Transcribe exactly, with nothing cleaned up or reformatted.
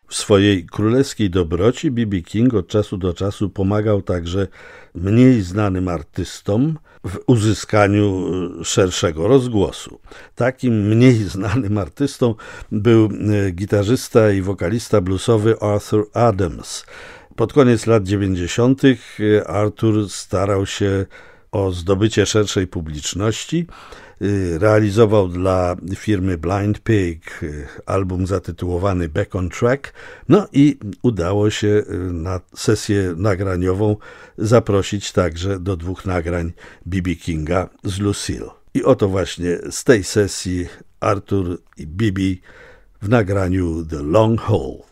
W swojej królewskiej dobroci B B King od czasu do czasu pomagał także mniej znanym artystom w uzyskaniu szerszego rozgłosu. Takim mniej znanym artystą był gitarzysta i wokalista bluesowy Arthur Adams. Pod koniec lat dziewięćdziesiątych Arthur starał się o zdobycie szerszej publiczności. Realizował dla firmy Blind Pig album zatytułowany Back on Track, no i udało się na sesję nagraniową zaprosić także do dwóch nagrań B B Kinga z Lucille. I oto właśnie z tej sesji Arthur i B B w nagraniu The Long Haul.